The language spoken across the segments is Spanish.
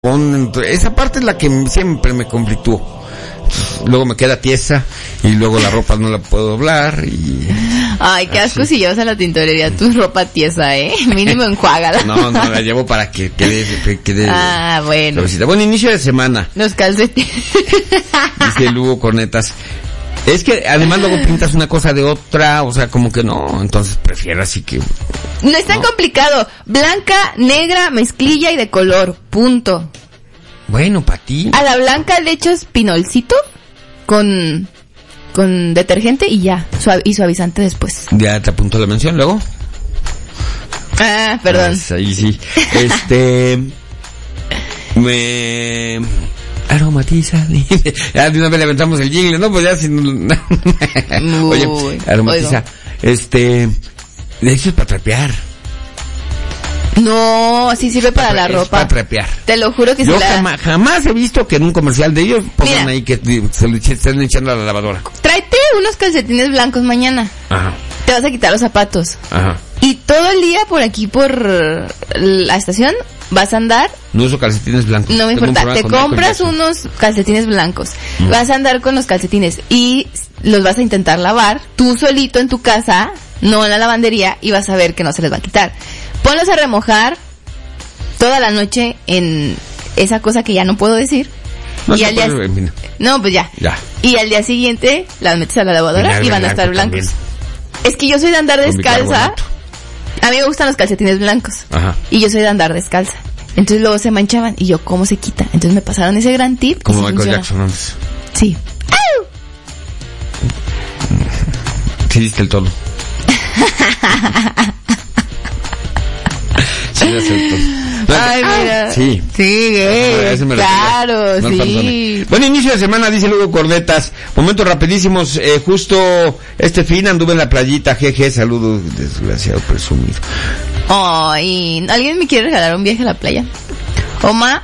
Esa parte es la que siempre me conflictúa. Luego me queda tiesa y luego la ropa no la puedo doblar y... Ay, qué asco si llevas a la tintorería tu ropa tiesa, mínimo enjuágala. No, la llevo para que quede ah, bueno. Suavecita. Bueno, inicio de semana. Los calcetines. Dice Lugo Cornetas. Es que además luego pintas una cosa de otra, o sea, como que no, entonces prefiero así que... No es tan complicado. Blanca, negra, mezclilla y de color. Punto. Bueno, para ti. A la blanca le echas pinolcito con detergente y ya. Y suavizante después. Ya te apunto la mención luego. Ah, perdón. Pues ahí sí. Me aromatiza. Ya de una vez le aventamos el jingle, ¿no? Pues ya sin... Oye, aromatiza. Oigo. De hecho es para trapear. No, sí sirve para la ropa. Para trapear. Te lo juro que sí. Yo jamás he visto que en un comercial de ellos pongan ahí que se lo estén echando a la lavadora. Tráete unos calcetines blancos mañana. Ajá. Te vas a quitar los zapatos. Ajá. Y todo el día por aquí, por la estación, vas a andar... No uso calcetines blancos. No me importa. Te compras unos calcetines blancos. Vas a andar con los calcetines y los vas a intentar lavar tú solito en tu casa, no en la lavandería, y vas a ver que no se les va a quitar. Ponlos a remojar toda la noche en esa cosa que ya no puedo decir. No, y al día... No, pues ya. Y al día siguiente las metes a la lavadora y van a estar blancos. También. Es que yo soy de andar descalza. A mí me gustan los calcetines blancos. Ajá. Y yo soy de andar descalza. Entonces luego se manchaban y yo, ¿cómo se quita? Entonces me pasaron ese gran tip. Como Michael Jackson antes. Sí. Sí diste el tono. Ay, mira. Sí. Sí, claro, no sí. Bueno, inicio de semana, dice Lugo Cornetas. Momentos rapidísimos. Justo este fin anduve en la playita. Jeje, saludos, desgraciado presumido. Ay, ¿alguien me quiere regalar un viaje a la playa? Hola,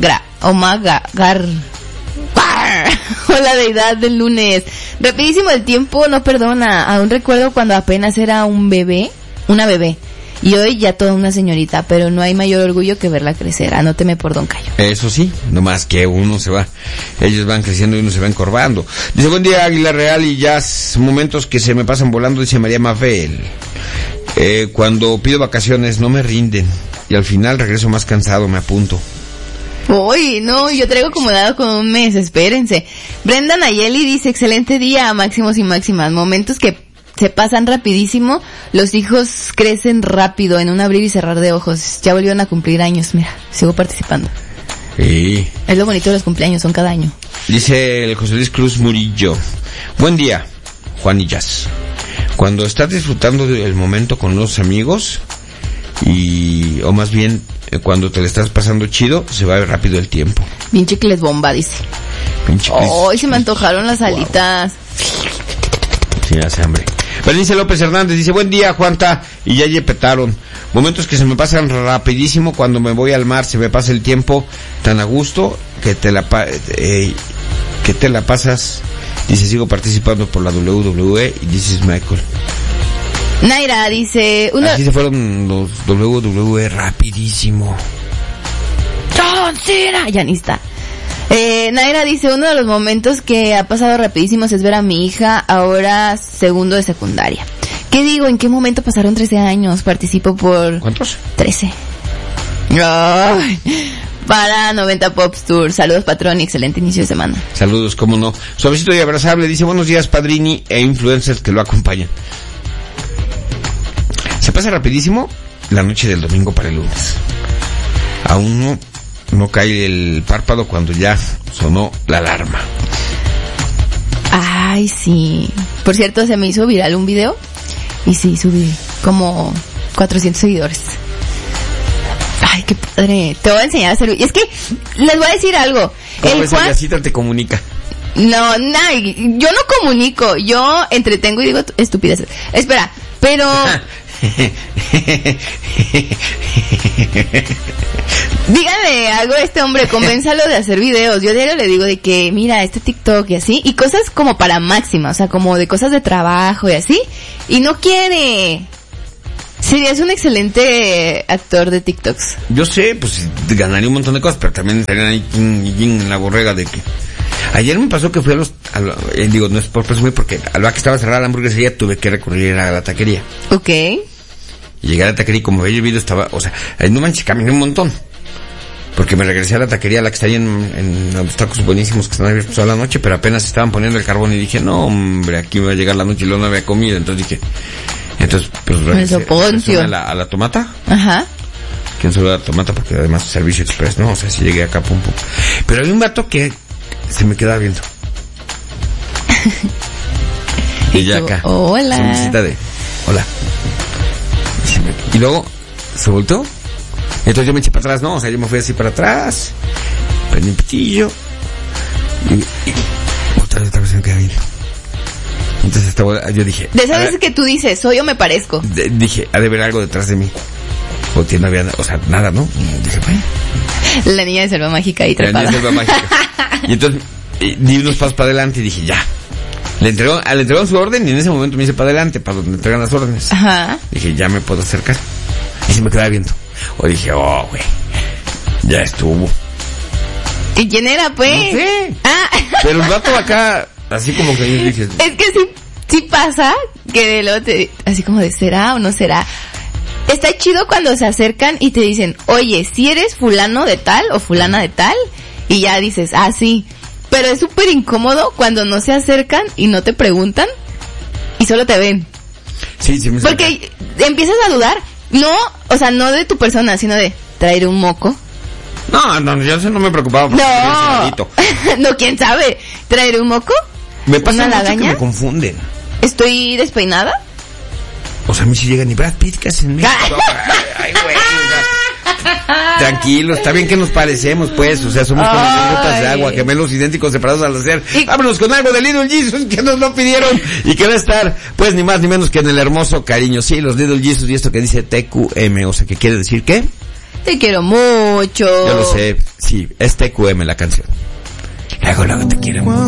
deidad del lunes. Rapidísimo, el tiempo no perdona. Aún recuerdo cuando apenas era una bebé. Y hoy ya toda una señorita, pero no hay mayor orgullo que verla crecer. Anóteme por Don Cayo. Eso sí, nomás que ellos van creciendo y uno se va encorvando. Dice, buen día, Águila Real y Jazz, momentos que se me pasan volando, dice María Mafel. Cuando pido vacaciones no me rinden y al final regreso más cansado, me apunto. Uy, no, yo traigo acomodado con un mes, espérense. Brenda Nayeli dice, excelente día, máximos y máximas, momentos que se pasan rapidísimo, los hijos crecen rápido en un abrir y cerrar de ojos, ya volvieron a cumplir años, mira, sigo participando. Sí. Es lo bonito de los cumpleaños, son cada año. Dice el José Luis Cruz Murillo, buen día, Juan y Jazz. Cuando estás disfrutando del momento con los amigos, o más bien, cuando te le estás pasando chido, se va rápido el tiempo. Bien chicles bomba, dice. Hoy se me antojaron las alitas. Sí, hace hambre. Bernice López Hernández dice, buen día, Juanta, y ya yepetaron. Momentos que se me pasan rapidísimo, cuando me voy al mar se me pasa el tiempo tan a gusto que te la pasas. Dice, sigo participando por la WWE y dices Michael. Naira dice... Así se fueron los WWE rapidísimo. John Cena, ya ni está. Naira dice, uno de los momentos que ha pasado rapidísimos es ver a mi hija ahora segundo de secundaria. ¿Qué digo? ¿En qué momento pasaron 13 años? Participo por... ¿Cuántos? 13. Ay, para 90 Pops Tour. Saludos, patrón, y excelente inicio de semana. Saludos, cómo no. Suavecito y abrazable, dice, buenos días, Padrini e influencers que lo acompañan. Se pasa rapidísimo la noche del domingo para el lunes. Aún no cae el párpado cuando ya sonó la alarma. Ay, sí. Por cierto, se me hizo viral un video y sí, subí como 400 seguidores. Ay, qué padre. Te voy a enseñar a hacer... Y es que les voy a decir algo. ¿Cómo esa Yacita te comunica? No, yo no comunico. Yo entretengo y digo estupideces. Espera, pero... Díganle algo a este hombre, convénzalo de hacer videos. Yo diario le digo de que mira este TikTok y así, y cosas como para máxima, o sea, como de cosas de trabajo y así, y no quiere. Serías un excelente actor de TikToks. Yo sé, pues ganaría un montón de cosas, pero también estarían ahí en la borrega de que... Ayer me pasó que fui digo, no es por presumir, porque al ver que estaba cerrada la hamburguesería, tuve que recurrir a la taquería. Ok. Y llegué a la taquería y como había llovido estaba, o sea, no manches, caminé un montón. Porque me regresé a la taquería, la que está ahí en los tacos buenísimos que están abiertos toda la noche, pero apenas estaban poniendo el carbón y dije, no hombre, aquí va a llegar la noche y luego no había comida. Entonces pues regresé a la tomata. Ajá. ¿Quién saluda a la tomata? Porque además servicio express, ¿no? O sea, si llegué acá, pum. Pero había un vato que se me quedaba viendo. Y ya acá. Hola. Sonrisita de, hola. Y luego se volteó. Entonces yo me eché para atrás, ¿no? O sea, yo me fui así para atrás. Prendí un pitillo. Y otra vez se me quedaba viendo. Entonces yo dije... De esas veces que tú dices, soy o me parezco. Dije, ha de haber algo detrás de mí. O no había, o sea, nada, ¿no? Y dije, bueno. La niña de Selva Mágica ahí trepada. La niña de Selva Mágica. Y entonces di unos pasos para adelante y dije, ya. Le entregaron su orden y en ese momento me hice para adelante, para donde entregan las órdenes. Ajá. Dije, ya me puedo acercar. Y se me quedaba viendo. O dije, oh, güey, ya estuvo. ¿Y quién era, pues? No sé. Ah. Pero el vato acá, así como que yo dije... Es que sí pasa que de lo así como de, ¿será o no será? Está chido cuando se acercan y te dicen, oye, si eres fulano de tal o fulana de tal, y ya dices, ah, sí. Pero es súper incómodo cuando no se acercan y no te preguntan y solo te ven. Sí, me porque empiezas a dudar, no, o sea, no de tu persona, sino de traer un moco. No, yo eso no me preocupaba. No, quién sabe, traer un moco. Me pasa mucho que me confunden. ¿Estoy despeinada? O sea, a mí si llegan y Brad Pitt, ¿qué hacen en México? Ay, güey. Tranquilo, está bien que nos parecemos, pues. O sea, somos como gotas de agua, gemelos idénticos separados al hacer. Vámonos con algo de Little Jesus que nos lo pidieron y que va a estar, pues, ni más ni menos que en el hermoso cariño. Sí, los Little Jesus y esto que dice TQM. O sea, ¿qué quiere decir qué? Te quiero mucho. Yo lo sé, sí, es TQM la canción. Luego te quiero mucho.